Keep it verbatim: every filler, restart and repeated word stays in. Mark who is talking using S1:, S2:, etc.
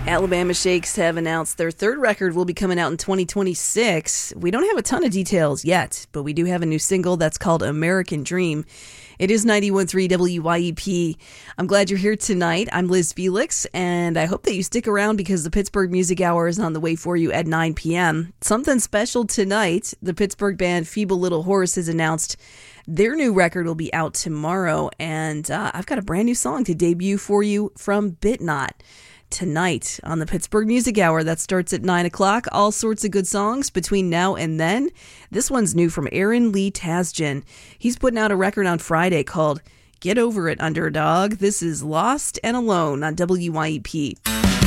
S1: Alabama Shakes have announced their third record will be coming out in twenty twenty-six. We don't have a ton of details yet, but we do have a new single that's called American Dream. It is ninety-one point three W Y E P. I'm glad you're here tonight. I'm Liz Felix, and I hope that you stick around because the Pittsburgh Music Hour is on the way for you at nine p.m. Something special tonight. The Pittsburgh band Feeble Little Horse has announced their new record will be out tomorrow, and uh, I've got a brand new song to debut for you from Bitnot tonight on the Pittsburgh Music Hour. That starts at nine o'clock. All sorts of good songs between now and then. This one's new from Aaron Lee Tasjan. He's putting out a record on Friday called Get Over It, Underdog. This is Lost and Alone on W Y E P.